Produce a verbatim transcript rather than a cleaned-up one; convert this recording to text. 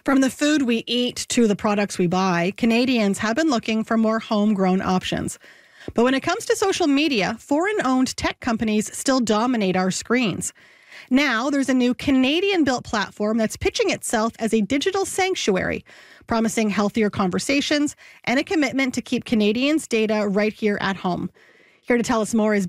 From the food we eat to the products we buy, Canadians have been looking for more homegrown options. But when it comes to social media, foreign-owned tech companies still dominate our screens. Now, there's a new Canadian-built platform that's pitching itself as a digital sanctuary, promising healthier conversations and a commitment to keep Canadians' data right here at home. Here to tell us more is